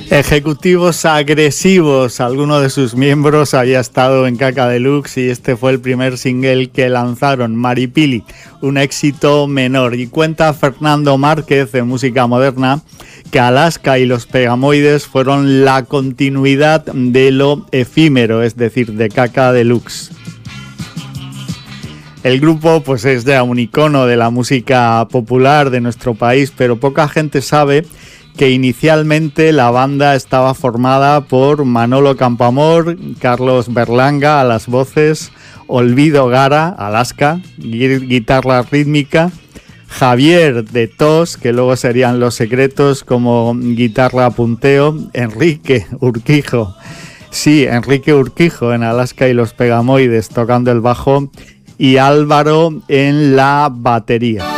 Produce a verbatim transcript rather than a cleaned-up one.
Ejecutivos agresivos, alguno de sus miembros había estado en Kaka Deluxe y este fue el primer single que lanzaron, Maripili, un éxito menor. Y cuenta Fernando Márquez de Música Moderna que Alaska y los Pegamoides fueron la continuidad de lo efímero, es decir, de Kaka Deluxe. El grupo pues es ya un icono de la música popular de nuestro país, pero poca gente sabe que inicialmente la banda estaba formada por Manolo Campoamor, Carlos Berlanga a las voces, Olvido Gara, Alaska, guitarra rítmica, Javier de Tos, que luego serían Los Secretos como guitarra punteo, Enrique Urquijo, sí, Enrique Urquijo en Alaska y los Pegamoides tocando el bajo y Álvaro en la batería.